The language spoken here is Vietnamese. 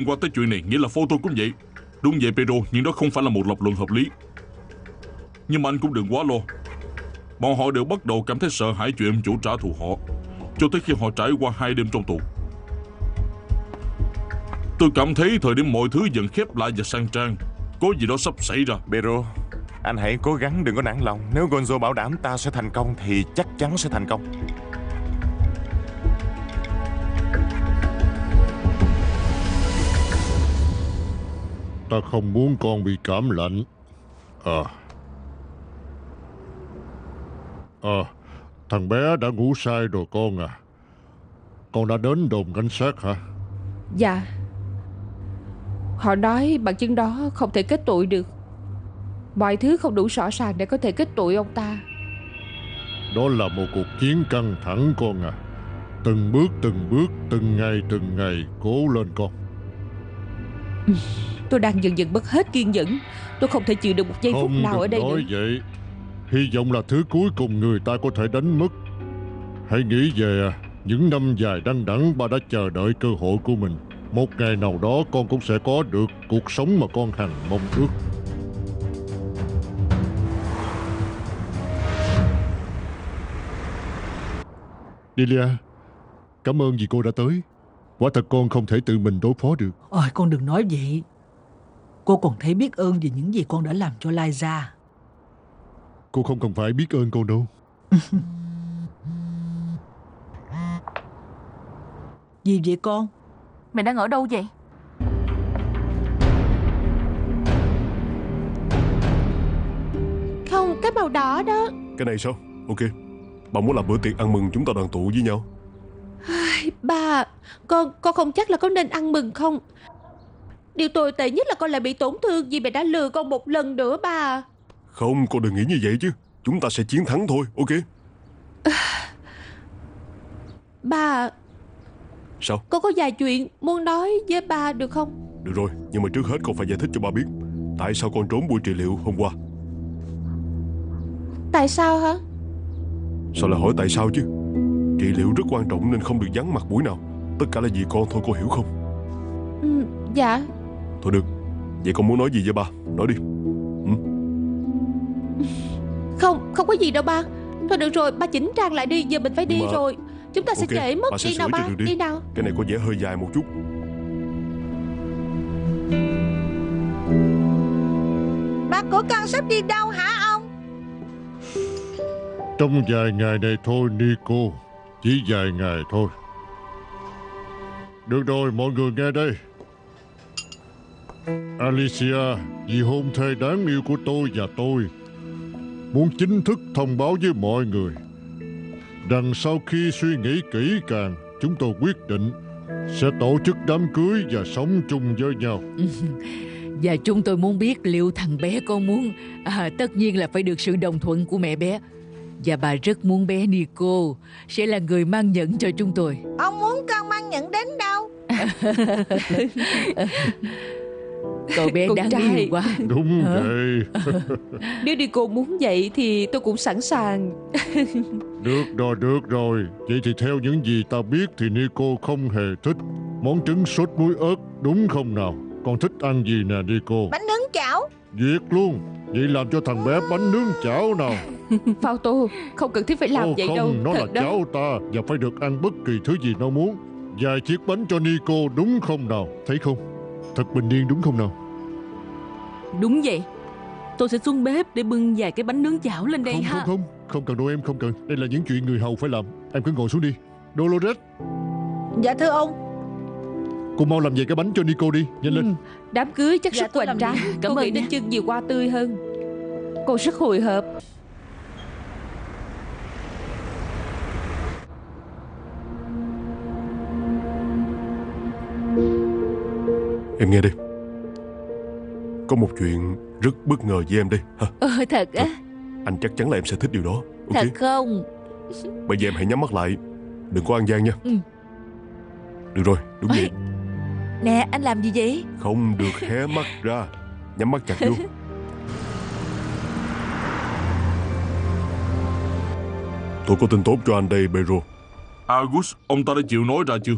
liên quan tới chuyện này, nghĩa là Photo cũng vậy. Đúng vậy Pedro, nhưng đó không phải là một lập luận hợp lý. Nhưng mà anh cũng đừng quá lo. Bọn họ đều bắt đầu cảm thấy sợ hãi chuyện em chủ trả thù họ, cho tới khi họ trải qua 2 đêm trong tù. Tôi cảm thấy thời điểm mọi thứ dần khép lại và sang trang, có gì đó sắp xảy ra. Pedro, anh hãy cố gắng đừng có nản lòng. Nếu Gonzo bảo đảm ta sẽ thành công thì chắc chắn sẽ thành công. Ta không muốn con bị cảm lạnh. Thằng bé đã ngủ say rồi con à. Con đã đến đồn cảnh sát hả? Dạ. Họ nói bằng chứng đó không thể kết tội được. Mọi thứ không đủ rõ ràng để có thể kết tội ông ta. Đó là một cuộc chiến căng thẳng con à. Từng bước, từng ngày, cố lên con. Tôi đang dần dần mất hết kiên nhẫn. Tôi không thể chịu được một giây phút nào ở đây nữa. Không nói vậy. Hy vọng là thứ cuối cùng người ta có thể đánh mất. Hãy nghĩ về những năm dài đằng đẵng ba đã chờ đợi cơ hội của mình. Một ngày nào đó con cũng sẽ có được cuộc sống mà con hằng mong ước. Delia, cảm ơn vì cô đã tới. Quả thật con không thể tự mình đối phó được. Ôi, con đừng nói vậy. Cô còn thấy biết ơn vì những gì con đã làm cho Liza. Cô không cần phải biết ơn con đâu. Gì vậy con? Mẹ đang ở đâu vậy? Không, cái màu đỏ đó. Cái này sao? Ok. Bà muốn làm bữa tiệc ăn mừng chúng ta đoàn tụ với nhau. Ba, con không chắc là có nên ăn mừng không. Điều tồi tệ nhất là con lại bị tổn thương vì mẹ đã lừa con một lần nữa ba. Không, con đừng nghĩ như vậy chứ. Chúng ta sẽ chiến thắng thôi, ok? Ba. Sao? Con có vài chuyện muốn nói với ba được không? Được rồi, nhưng mà trước hết con phải giải thích cho ba biết tại sao con trốn buổi trị liệu hôm qua. Tại sao hả? Sao lại hỏi tại sao chứ? Trị liệu rất quan trọng nên không được vắng mặt buổi nào. Tất cả là vì con thôi, cô hiểu không? Dạ. Thôi được. Vậy con muốn nói gì với ba? Nói đi. Không có gì đâu ba. Thôi được rồi, ba chỉnh trang lại đi. Giờ mình phải đi rồi. Chúng ta sẽ trễ mất. Bà sẽ Đi nào ba, đi nào. Cái này có vẻ hơi dài một chút. Ba của con sắp đi đâu hả ông? Trong vài ngày này thôi Nico. Chỉ vài ngày thôi. Được rồi, mọi người nghe đây. Alicia, vì hôn thê đáng yêu của tôi và tôi muốn chính thức thông báo với mọi người rằng sau khi suy nghĩ kỹ càng, chúng tôi quyết định sẽ tổ chức đám cưới và sống chung với nhau. Và chúng tôi muốn biết liệu thằng bé con muốn tất nhiên là phải được sự đồng thuận của mẹ bé. Và bà rất muốn bé Nico sẽ là người mang nhẫn cho chúng tôi. Ông muốn con mang nhẫn đến đâu? Cậu bé đáng yêu quá. Đúng vậy. Nếu đi cô muốn vậy thì tôi cũng sẵn sàng. Được rồi. Vậy thì theo những gì ta biết thì Nico không hề thích món trứng sốt muối ớt, đúng không nào? Con thích ăn gì nè Nico? Bánh nướng chảo. Duyệt luôn. Vậy làm cho thằng bé bánh nướng chảo nào. Fausto, không cần thiết phải làm vậy không, đâu. nó Thật là đó. cháu ta và phải được ăn bất kỳ thứ gì nó muốn. Vài chiếc bánh cho Nico, đúng không nào? Thấy không? Thật bình yên đúng không nào? Đúng vậy. Tôi sẽ xuống bếp để bưng vài cái bánh nướng chảo lên đây ha. Không cần đâu em, không cần. Đây là những chuyện người hầu phải làm. Em cứ ngồi xuống đi. Dolores, Dạ thưa ông. cô mau làm về cái bánh cho Nico đi, nhanh lên. Đám cưới chắc Dạ, rất tôi hoành làm tráng. liền. Cảm Cô ơn nghĩ đến nha. chưng nhiều hoa tươi hơn. Cô rất hồi hộp. Em nghe đi. Có một chuyện rất bất ngờ với em đây ha. Thật á? Anh chắc chắn là em sẽ thích điều đó, ok? Thật không? Bây giờ em hãy nhắm mắt lại, đừng có ăn gian nha. Được rồi, đúng vậy. Nè, anh làm gì vậy? Không được hé mắt ra. Nhắm mắt chặt vô. Tôi có tin tốt cho anh đây, Pedro. August, ông ta đã chịu nói ra chưa?